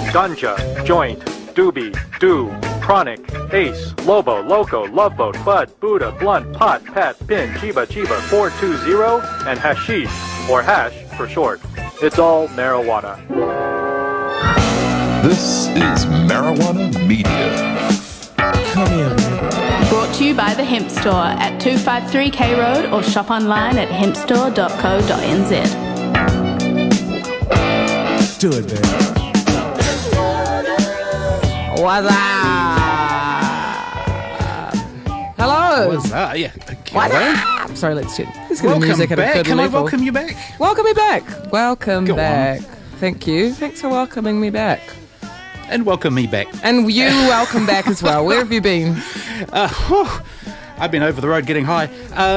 Ganja, Joint, Doobie, Do, Chronic, Ace, Lobo, Loco, Loveboat, Bud, Buddha, Blunt, Pot, Pat, Pin, Chiba, 420, and Hashish, or Hash for short. It's all marijuana. This is Marijuana Media. Come here, man. Brought to you by The Hemp Store at 253 K Road or shop online at hempstore.co.nz. Do it, man. What's up? Hello. What's that? Yeah. What's up? Sorry, let's get the Welcome music at a back. good Can level. I welcome you back? Welcome me back. Welcome Go back. Thank you. Thanks for welcoming me back. And welcome me back. And you welcome back as well. Where have you been? I've been over the road getting high.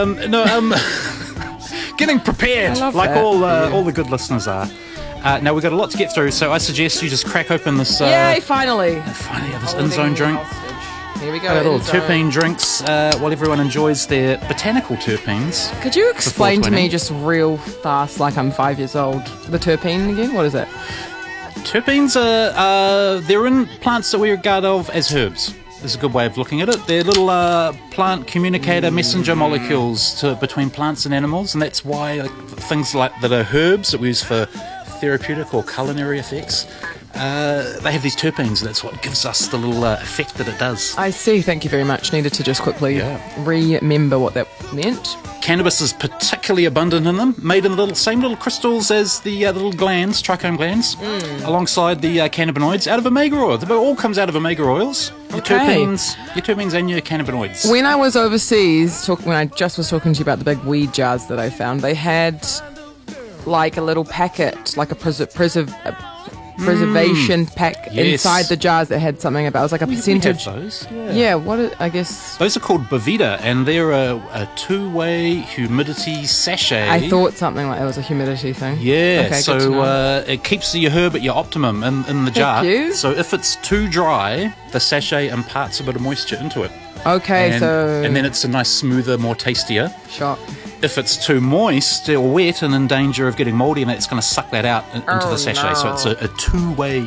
Getting prepared, I love like that. all the good listeners are. Now we've got a lot to get through, so I suggest you just crack open this. Yay, finally. Finally, this InZone drink. Here we go. Got little InZone. terpene drinks while everyone enjoys their botanical terpenes. Could you explain to 420. me just real fast, like I'm 5 years old, the terpene again? What is it? Terpenes they're in plants that we regard of as herbs. Is a good way of looking at it. They're little plant communicator messenger molecules between plants and animals, and that's why things like that are herbs that we use for therapeutic or culinary effects. They have these terpenes, and that's what gives us the little effect that it does. I see. Thank you very much. Needed to just quickly remember what that meant. Cannabis is particularly abundant in them, made in the same little crystals as the little glands, trichome glands, alongside the cannabinoids out of omega oil. It all comes out of omega oils. Your terpenes and your cannabinoids. When I was overseas, when I just was talking to you about the big weed jars that I found, they had like a little packet, like a preservation pack Yes. inside the jars that had something about. It was like a percentage. We have those. Yeah, I guess. Those are called Boveda, and they're a two-way humidity sachet. I thought something like it was a humidity thing. Yeah, Okay, good to know. so it keeps your herb at your optimum in the jar. you. So if it's too dry, the sachet imparts a bit of moisture into it. Okay, and then it's a nice, smoother, more tastier. shot. If it's too moist or wet and in danger of getting mouldy, and it's going to suck that out into the sachet. no. So it's a two-way.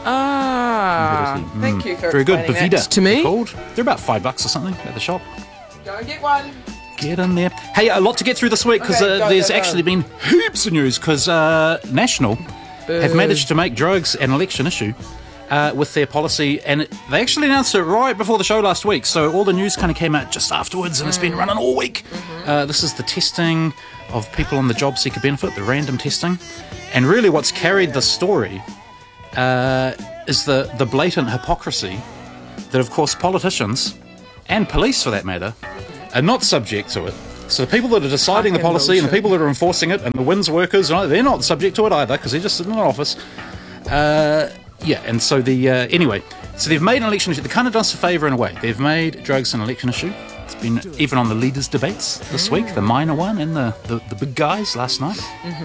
Thank you for Very good. explaining Boveda. that to me. they're called. They're about $5 or something at the shop. Go and get one. Get in there. Hey, a lot to get through this week because Okay, go, there's go, go. actually been heaps of news because National have managed to make drugs an election issue with their policy, and they actually announced it right before the show last week, so all the news kind of came out just afterwards, and it's been running all week. This is the testing of people on the job seeker benefit, the random testing, and really what's carried the story is the blatant hypocrisy that, of course, politicians and police, for that matter, are not subject to it. So the people that are deciding the Fucking policy and the bullshit. people that are enforcing it and the WINS workers, they're not subject to it either because they're just sitting in an office. And so anyway, so they've made an election issue. They kind of done us a favour in a way. They've made drugs an election issue. It's been even on the leaders' debates this week, the minor one and the big guys last night.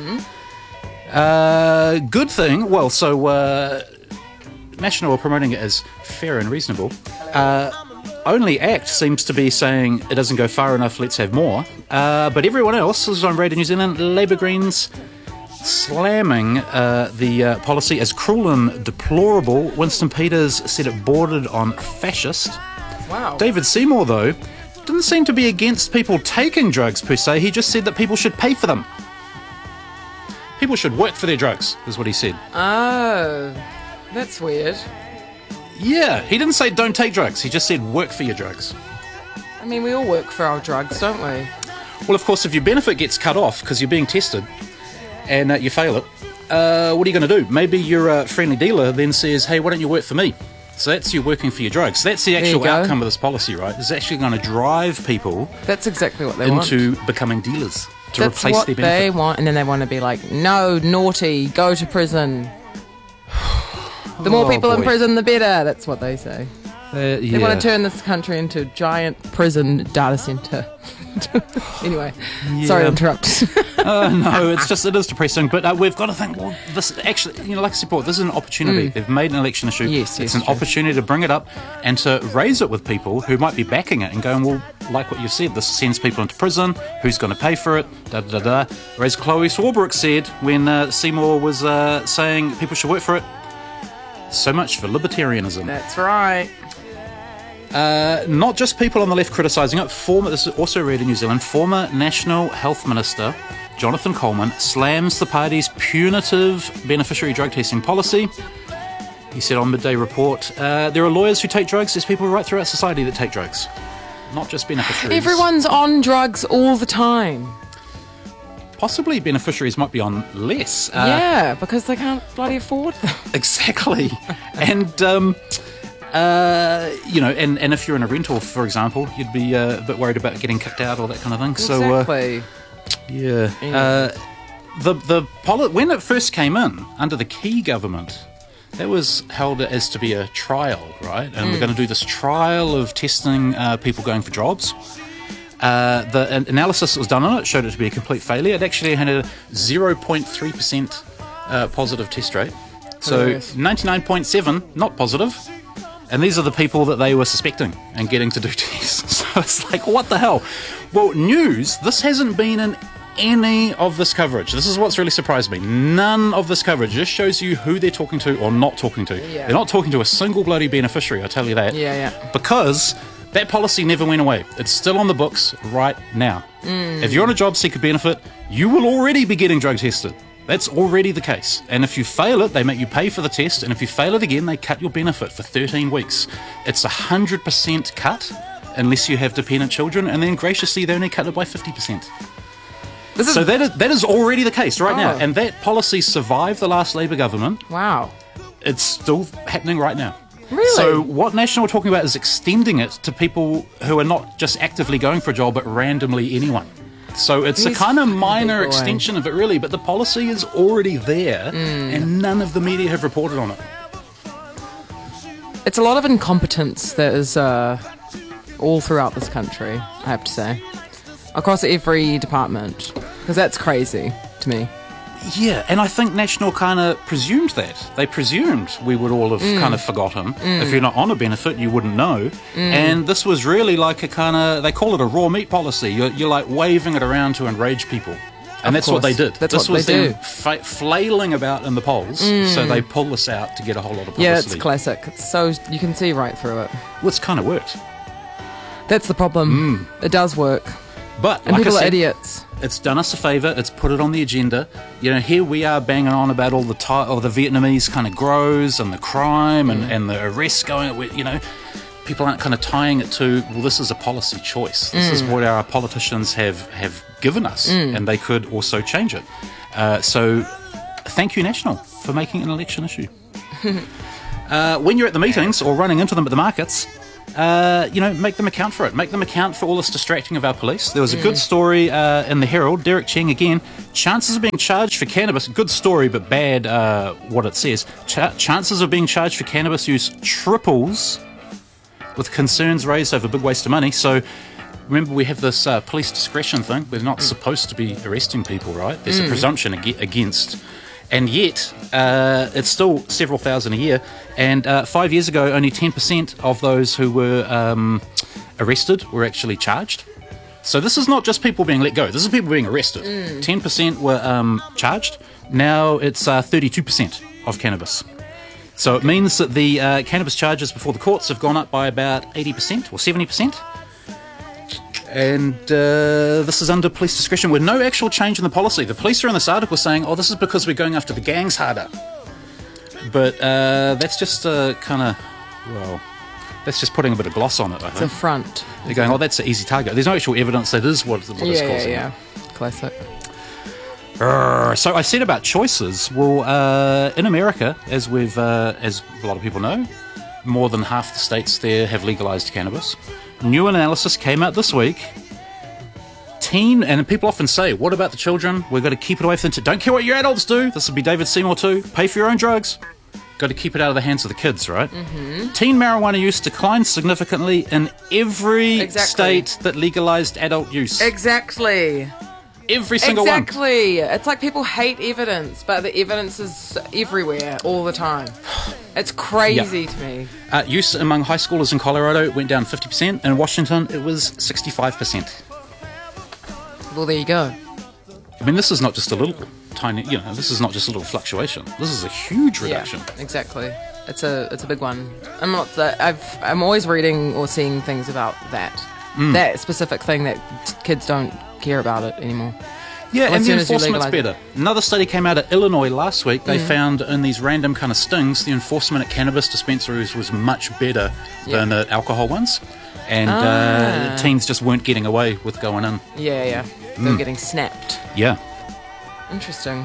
Good thing. Well, so National are promoting it as fair and reasonable. Only ACT seems to be saying it doesn't go far enough, let's have more. But everyone else, this is on Radio New Zealand, Labour Greens slamming the policy as cruel and deplorable. Winston Peters said it bordered on fascist. Wow. David Seymour, though, didn't seem to be against people taking drugs per se. He just said that people should pay for them. People should work for their drugs, is what he said. Oh, that's weird. Yeah, he didn't say don't take drugs. He just said work for your drugs. I mean, we all work for our drugs, don't we? Well, of course, if your benefit gets cut off because you're being tested and you fail it, what are you going to do? Maybe your friendly dealer then says, hey, why don't you work for me? So that's you working for your drugs. That's the you actual go. outcome of this policy, right? It's actually going to drive people That's exactly what they want. into becoming dealers to That's replace what their benefit. they want, and then they want to be like, no, naughty, go to prison. The more people in boy. prison, the better. That's what they say. They Yeah. want to turn this country into a giant prison data centre. Anyway, sorry to interrupt. No, it is depressing. But we've got to think, well, this actually, like I said before, this is an opportunity. They've made an election issue. Yes, it's yes, an true. opportunity to bring it up and to raise it with people who might be backing it and going, well, like what you said, this sends people into prison. Who's going to pay for it? Da da da. Whereas Chloe Swarbrick said when Seymour was saying people should work for it, So much for libertarianism. That's right. Not just people on the left criticising it. This is also read in New Zealand. Former National Health Minister Jonathan Coleman slams the party's punitive beneficiary drug testing policy. He said on Midday Report, there are lawyers who take drugs. There's people right throughout society that take drugs, not just beneficiaries. Everyone's on drugs all the time. Possibly beneficiaries might be on less. Yeah, because they can't bloody afford them. Exactly. And, and if you're in a rental, for example, you'd be a bit worried about getting kicked out or that kind of thing. Exactly. When it first came in, under the Key government, that was held as to be a trial, right? And we're going to do this trial of testing people going for jobs. The analysis that was done on it showed it to be a complete failure. It actually had a 0.3% positive test rate. So 99.7 not positive. And these are the people that they were suspecting and getting to do tests. So it's like, what the hell? Well, news, this hasn't been in any of this coverage. This is what's really surprised me. None of this coverage. Just shows you who they're talking to or not talking to. Yeah. They're not talking to a single bloody beneficiary, I'll tell you that. Yeah. Because that policy never went away. It's still on the books right now. If you're on a job seeker benefit, you will already be getting drug tested. That's already the case. And if you fail it, they make you pay for the test. And if you fail it again, they cut your benefit for 13 weeks. It's 100% cut unless you have dependent children. And then graciously, they only cut it by 50%. So that is already the case right now. And that policy survived the last Labour government. Wow. It's still happening right now. Really? So what National are talking about is extending it to people who are not just actively going for a job, but randomly anyone. So it's a kind of minor extension of it, really, but the policy is already there, and none of the media have reported on it. It's a lot of incompetence that is all throughout this country, I have to say. Across every department, because that's crazy to me. Yeah, and I think National kind of presumed that. They presumed we would all have kind of forgotten. If you're not on a benefit, you wouldn't know. And this was really like a kind of, they call it a raw meat policy. You're like waving it around to enrage people. And that's what they did. This was them flailing about in the polls, so they pull this out to get a whole lot of publicity. Yeah, it's classic. So you can see right through it. Well, it's kind of worked. That's the problem. It does work. But And like people I are said, idiots. it's done us a favour. It's put it on the agenda. You know, here we are banging on about all the Vietnamese kind of grows and the crime and the arrests going. You know, people aren't kind of tying it to, well, this is a policy choice. This is what our politicians have given us, and they could also change it. So, thank you, National, for making an election issue. When you're at the meetings or running into them at the markets, make them account for it. Make them account for all this distracting of our police. There was a good story in the Herald. Derek Cheng again. Chances of being charged for cannabis. Good story, but bad what it says. Chances of being charged for cannabis use triples with concerns raised over big waste of money. So remember, we have this police discretion thing. We're not supposed to be arresting people, right? There's a presumption against. And yet, it's still several thousand a year. And 5 years ago, only 10% of those who were arrested were actually charged. So this is not just people being let go. This is people being arrested. 10% were charged. Now it's 32% of cannabis. So it means that the cannabis charges before the courts have gone up by about 80% or 70%. And this is under police discretion with no actual change in the policy. The police are in this article saying, oh, this is because we're going after the gangs harder. But that's just that's just putting a bit of gloss on it, I think. It's a front. They're going, oh, that's an easy target. There's no actual evidence that is what it's causing. Yeah. Classic. So I said about choices. Well, in America, as a lot of people know, more than half the states there have legalized cannabis. New analysis came out this week. And people often say, what about the children? We've got to keep it away from them. Don't care what your adults do. This will be David Seymour too. Pay for your own drugs. Got to keep it out of the hands of the kids, right? Teen marijuana use declined significantly in every state that legalized adult use. Exactly. Every single one. Exactly. It's like people hate evidence, but the evidence is everywhere all the time. It's crazy to me. Use among high schoolers in Colorado went down 50%. In Washington, it was 65%. Well, there you go. I mean, this is not just a little tiny, this is not just a little fluctuation. This is a huge reduction. Yeah, exactly. It's a big one. I'm always reading or seeing things about that. That specific thing that kids don't care about it anymore. Yeah, Well, and as the soon as you enforcement's legalise better. Another study came out of Illinois last week. They found in these random kind of stings, the enforcement at cannabis dispensaries was much better than at alcohol ones. And teens just weren't getting away with going in. Yeah. They're getting snapped. Yeah. Interesting.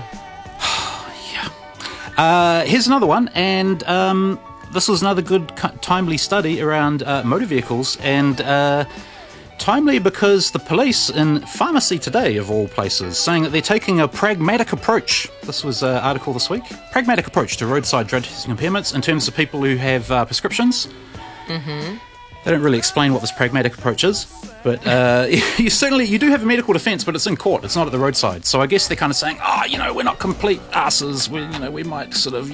Here's another one, and this was another good, timely study around motor vehicles, and timely because the police in Pharmacy Today, of all places, saying that they're taking a pragmatic approach. This was an article this week. Pragmatic approach to roadside drug testing impairments in terms of people who have prescriptions. Mm-hmm. They don't really explain what this pragmatic approach is, but you do have a medical defence, but it's in court. It's not at the roadside. So I guess they're kind of saying, we're not complete asses. We might sort of,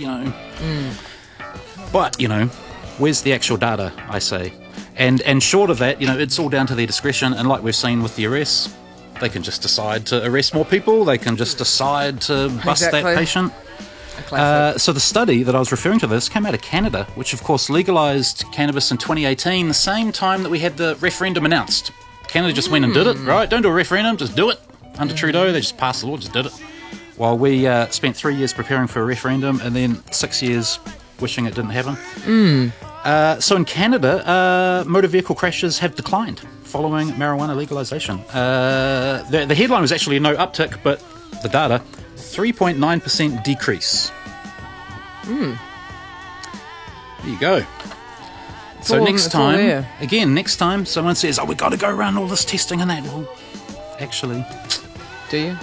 But, where's the actual data, I say? And short of that, it's all down to their discretion. And like we've seen with the arrests, they can just decide to arrest more people. They can just decide to bust that patient. So the study that I was referring to this came out of Canada, which of course legalised cannabis in 2018, the same time that we had the referendum announced. Canada just went and did it, right? Don't do a referendum, just do it. Under Trudeau, they just passed the law, just did it. While we spent 3 years preparing for a referendum and then 6 years wishing it didn't happen. So in Canada, motor vehicle crashes have declined following marijuana legalisation. The headline was actually no uptick, but the data, 3.9% decrease. There you go. So next time someone says, we've got to go around all this testing and that, well, actually... Do you?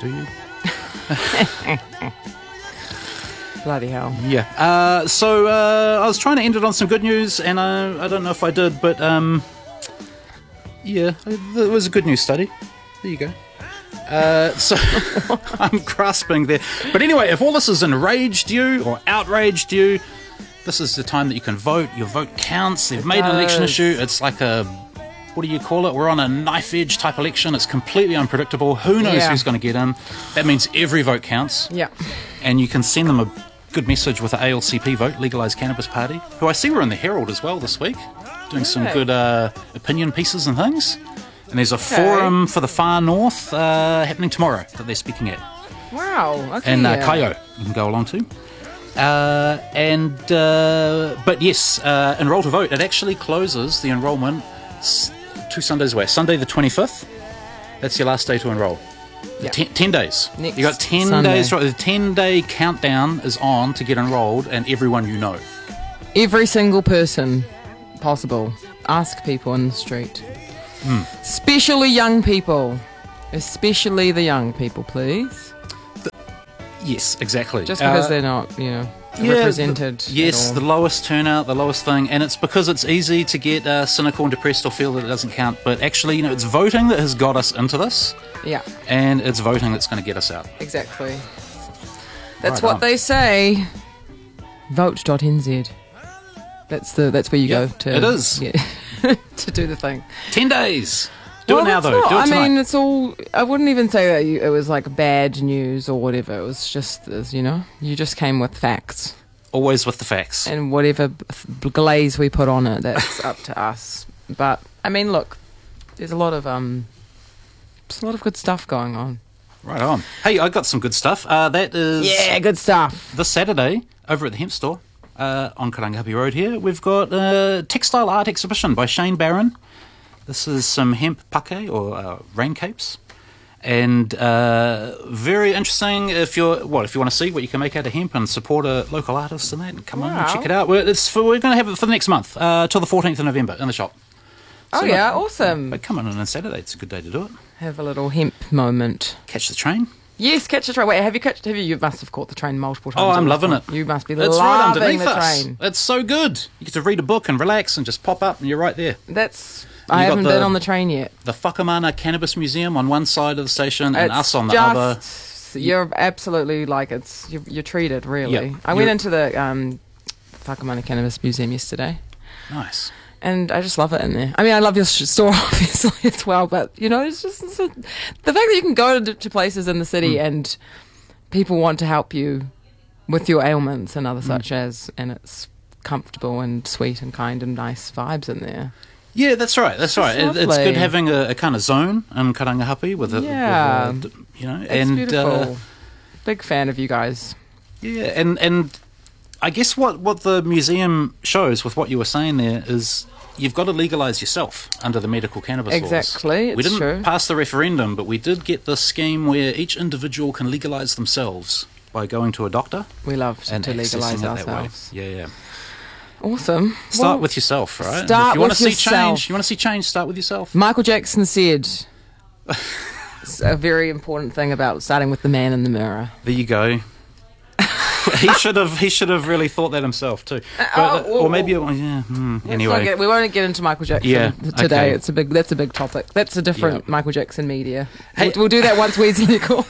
Bloody hell. Yeah. So I was trying to end it on some good news, and I don't know if I did, but it was a good news study. There you go. So I'm grasping there. But anyway, if all this has enraged you or outraged you, this is the time that you can vote. Your vote counts. They've made an election issue. It's like what do you call it? We're on a knife edge type election. It's completely unpredictable. Who knows who's going to get in? That means every vote counts. Yeah. And you can send them a good message with the ALCP vote, Legalised Cannabis Party, who I see were in the Herald as well this week, doing some good opinion pieces and things. And there's a forum for the far north happening tomorrow that they're speaking at. Wow. Okay. And Kayo, you can go along to. But yes, enroll to vote. It actually closes the enrolment 2 Sundays away. Sunday the 25th, that's your last day to enrol. Yeah. 10 days. Next You got 10 Sunday. days. Right, the 10-day countdown is on to get enrolled, and everyone you know. Every single person possible. Ask people in the street. Especially young people. Especially the young people, please. Yes, exactly. Just because they're not, represented. Yes, at the all. lowest turnout, the lowest thing, and it's because it's easy to get cynical and depressed or feel that it doesn't count. But actually, it's voting that has got us into this, Yeah, and it's voting that's going to get us out. exactly. That's Right what on. they say. Vote.nz. That's where you go to. It is. Yeah, to do the thing. 10 days. Do it now, that's though. not- Do it tonight. it's all. I wouldn't even say that it was like bad news or whatever. It was just, you just came with facts. Always with the facts. And whatever glaze we put on it, that's up to us. But look, there's a lot of good stuff going on. Right on. Hey, I got some good stuff. That is Good stuff. this Saturday over at the Hemp Store on Karangahape Road here. We've got a textile art exhibition by Shane Barron. This is some hemp pake or rain capes. And very interesting if you want to see what you can make out of hemp and support a local artist and that, come on and check it out. We're going to have it for the next month, till the 14th of November in the shop. So awesome. But come on in on Saturday, it's a good day to do it. Have a little hemp moment. Catch the train. Yes, catch the train. Wait, you must have caught the train multiple times. Oh, I'm loving it. You must be It's right loving underneath the us. train. It's so good. You get to read a book and relax and just pop up and you're right there. I got haven't been on the train yet. The Whakamana Cannabis Museum on one side of the station and us on the other. You're absolutely you're treated, really. Yeah, I went into the Whakamana Cannabis Museum yesterday. Nice. And I just love it in there. I love your store, obviously, as well. But, it's just the fact that you can go to places in the city and people want to help you with your ailments and other such as, and it's comfortable and sweet and kind and nice vibes in there. Yeah, that's right. It's lovely. good having a kind of zone in Karangahape with Yeah. you know, It's and beautiful. Big fan of you guys. yeah, and I guess what the museum shows with what you were saying there is you've got to legalise yourself under the medical cannabis laws. Exactly, We it's didn't true. pass the referendum, but we did get this scheme where each individual can legalise themselves by going to a doctor We love and to accessing legalise it that way. ourselves. Yeah. Awesome. Start Well, with yourself, right? And start if you want with to see yourself. change, you want to see change, start with yourself. Michael Jackson said it's a very important thing about starting with the man in the mirror. There you go. he should have really thought that himself too. But, or maybe anyway. We won't get into Michael Jackson Yeah, today. okay. That's a big topic. That's a different Yeah. Michael Jackson media. Hey- We'll do that once weed's legal.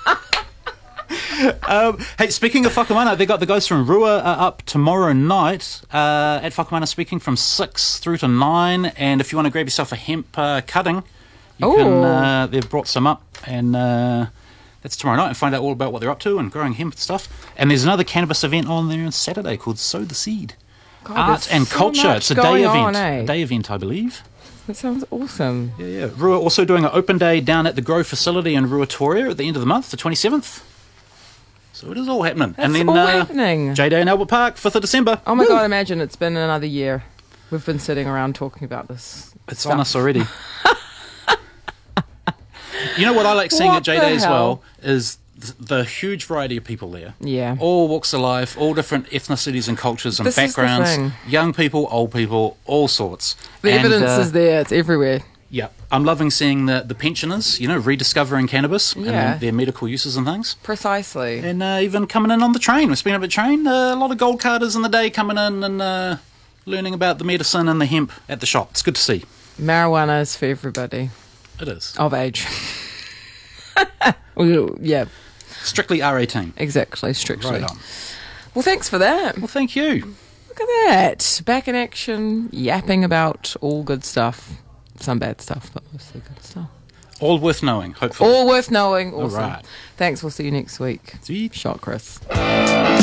Hey, speaking of Whakamana, they got the guys from Rua up tomorrow night at Whakamana, speaking from 6 through to 9. And if you want to grab yourself a hemp cutting, you can. They've brought some up, and that's tomorrow night. And find out all about what they're up to and growing hemp and stuff. And there's another cannabis event on there on Saturday called Sow the Seed. God, Arts there's and so culture. much It's a going day on, event. eh? A day event, I believe. That sounds awesome. Yeah. Rua also doing an open day down at the Grove facility in Ruatoria at the end of the month, the 27th. So it is all happening. That's and then all happening. J-Day in Albert Park, 5th of December. Oh my Woo! God, imagine it's been another year. We've been sitting around talking about this. It's stuff. on us already. You know what I like seeing What at J-Day the as hell? well is the huge variety of people there. Yeah. All walks of life, all different ethnicities and cultures and This is the backgrounds. thing. Young people, old people, all sorts. The And, evidence is there. It's everywhere. Yeah, I'm loving seeing the pensioners, you know, rediscovering cannabis Yeah. and their medical uses and things. Precisely. And even coming in on the train. We're speaking of a train, a lot of gold carders in the day coming in and learning about the medicine and the hemp at the shop. It's good to see. Marijuana is for everybody It is. of age. Yeah, Strictly R18. exactly. Strictly. Right on. Well, thanks for that. Well, thank you. Look at that. Back in action, yapping about all good stuff. Some bad stuff, but mostly good stuff. All worth knowing, hopefully. All worth knowing. Awesome. right. Thanks. We'll see you next week. Sweet. Shot, Chris.